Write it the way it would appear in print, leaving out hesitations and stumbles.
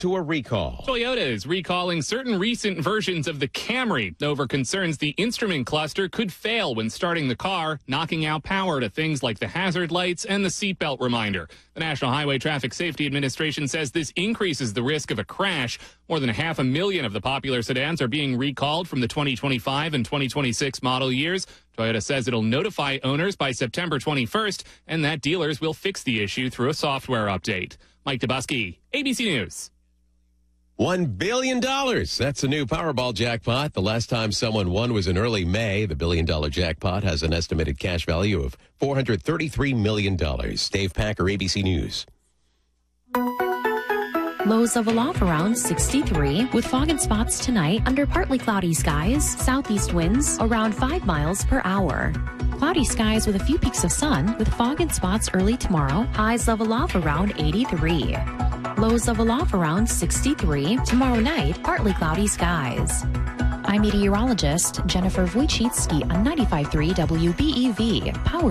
to a recall. Toyota is recalling certain recent versions of the Camry over concerns the instrument cluster could fail when starting the car, knocking out power to things like the hazard lights and the seatbelt reminder. The National Highway Traffic Safety Administration says this increases the risk of a crash. More than 500,000 of the popular sedans are being recalled from the 2025 and 2026 model years. Toyota says it'll notify owners by September 21st and that dealers will fix the issue through a software update. Mike Dubusky, ABC News. $1 billion. That's a new Powerball jackpot. The last time someone won was in early May. The billion-dollar jackpot has an estimated cash value of $433 million. Dave Packer, ABC News. Lows of aloft around 63 with fog and spots tonight under partly cloudy skies. Southeast winds around 5 miles per hour. Cloudy skies with a few peaks of sun with fog and spots early tomorrow. Highs level off around 83. Lows level off around 63. Tomorrow night, partly cloudy skies. I'm meteorologist Jennifer Wojcicki on 95.3 WBEV. Powered